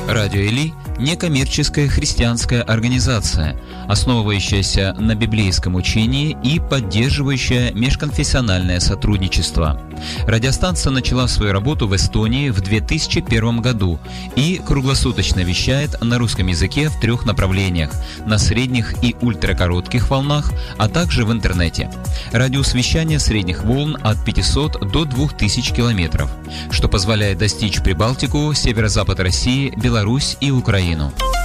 Радио Или – некоммерческая христианская организация, основывающаяся на библейском учении и поддерживающая межконфессиональное сотрудничество. Радиостанция начала свою работу в Эстонии в 2001 году и круглосуточно вещает на русском языке в 3 направлениях – на средних и ультракоротких волнах, а также в интернете. Радиус вещания средних волн от 500 до 2000 километров, что позволяет достичь Прибалтику, северо-запад России, Беларусь и Украину.